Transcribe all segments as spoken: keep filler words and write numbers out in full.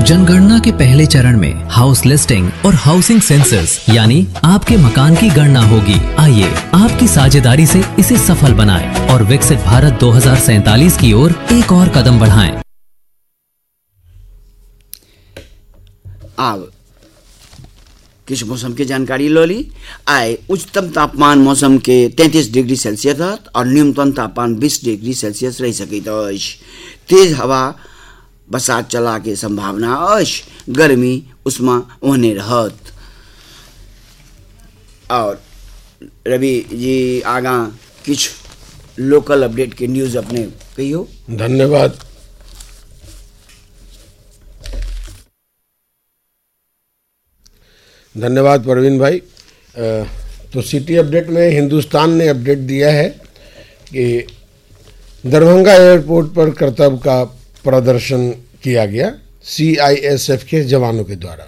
जनगणना के पहले चरण में हाउस लिस्टिंग और हाउसिंग सेंसस यानी आपके मकान की गणना होगी। आइए आपकी साझेदारी से इसे सफल बनाएं और विकसित भारत दो हज़ार सैंतालीस की ओर एक और कदम बढ़ाएं। अब किस मौसम की जानकारी लो ली। आए उच्चतम तापमान मौसम के तैंतीस डिग्री सेल्सियस और न्यूनतम तापमान बीस डिग्री सेल्सियस रह सकित अछि। तेज हवा बसात चला के संभावना अछि। गर्मी उष्मा ओहने रहत। और रवि जी आगा किछ लोकल अपडेट के न्यूज अपने कहियो। धन्यवाद। धन्यवाद परवीन भाई। तो सिटी अपडेट में हिंदुस्तान ने अपडेट दिया है कि दरभंगा एयरपोर्ट पर कर्तव्य का प्रदर्शन किया गया सी आई एस एफ के जवानों के द्वारा।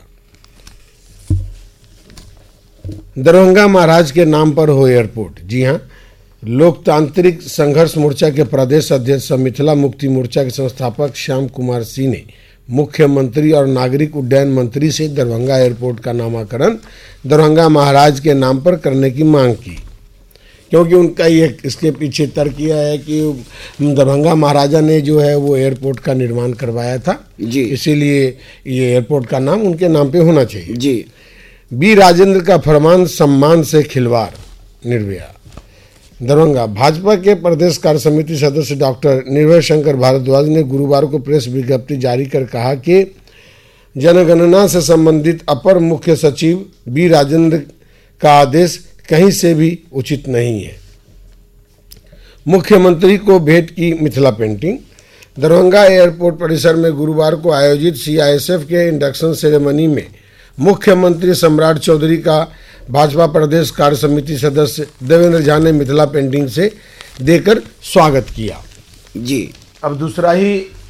दरभंगा महाराज के नाम पर हो एयरपोर्ट। जी हाँ, लोकतांत्रिक संघर्ष मोर्चा के प्रदेश अध्यक्ष और मिथिला मुक्ति मोर्चा के संस्थापक श्याम कुमार सिंह ने मुख्यमंत्री और नागरिक उड्डयन मंत्री से दरभंगा एयरपोर्ट का नामकरण दरभंगा महाराज के नाम पर करने की मांग की, क्योंकि उनका ये इसके पीछे तर्क यह है कि दरभंगा महाराजा ने जो है वो एयरपोर्ट का निर्माण करवाया था जी, इसीलिए ये एयरपोर्ट का नाम उनके नाम पे होना चाहिए जी। बी राजेंद्र का फरमान सम्मान से खिलवाड़, निर्भया। दरभंगा भाजपा के प्रदेश कार्य समिति सदस्य डॉक्टर निर्भय शंकर भारद्वाज ने गुरुवार को प्रेस विज्ञप्ति जारी कर कहा कि जनगणना से संबंधित अपर मुख्य सचिव बी राजेंद्र का आदेश कहीं से भी उचित नहीं है। मुख्यमंत्री को भेंट की मिथिला पेंटिंग। दरभंगा एयरपोर्ट परिसर में गुरुवार को आयोजित सी आई एस एफ के इंडक्शन सेरेमनी में मुख्यमंत्री सम्राट चौधरी का भाजपा प्रदेश कार्य समिति सदस्य देवेंद्र झा ने मिथिला पेंटिंग से देकर स्वागत किया जी। अब दूसरा ही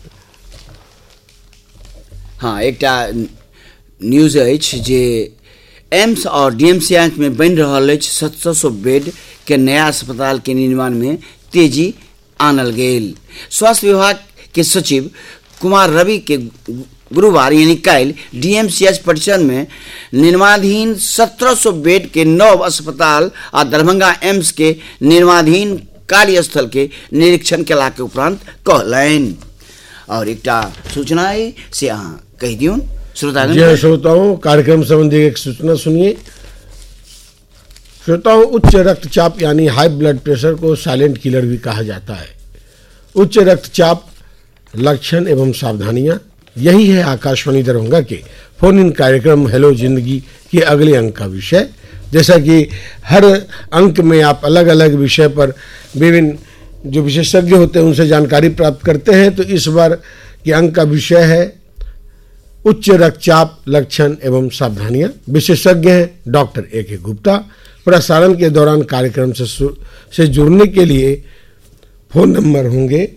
हाँ एक न्यूज अछि जे एम्स और डीएमसीएच में बन रहल अछि सत्रह सौ बेड के नया अस्पताल के निर्माण में तेजी आनल गेल। स्वास्थ्य विभाग के सचिव कुमार रवि के गुरुवार यानी कल डीएमसीएच परिसर में निर्माणाधीन सत्रह सौ बेड के नव अस्पताल और दरभंगा एम्स के निर्माणाधीन कार्यस्थल के निरीक्षण केला के उपरांत कहलनि। और एक सूचना है से अहाँ कह दियौन श्रोतागण। जी श्रोताओं, कार्यक्रम संबंधी एक सूचना सुनिए। श्रोताओं, उच्च रक्तचाप यानी हाई ब्लड प्रेशर को साइलेंट किलर भी कहा जाता है। उच्च रक्तचाप, लक्षण एवं सावधानियां, यही है आकाशवाणी दरभंगा के फोन इन कार्यक्रम हेलो जिंदगी के अगले अंक का विषय। जैसा कि हर अंक में आप अलग अलग विषय पर विभिन्न जो विशेषज्ञ होते हैं उनसे जानकारी प्राप्त करते हैं, तो इस बार के अंक का विषय है उच्च रक्तचाप, लक्षण एवं सावधानियां। विशेषज्ञ हैं डॉक्टर ए के गुप्ता। प्रसारण के दौरान कार्यक्रम से से जुड़ने के लिए फोन नंबर होंगे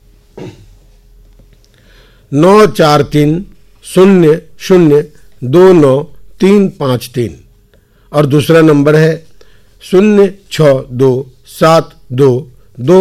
नौ चार तीन शून्य शून्य दो नौ तीन पाँच तीन और दूसरा नंबर है शून्य छः दो सात दो दो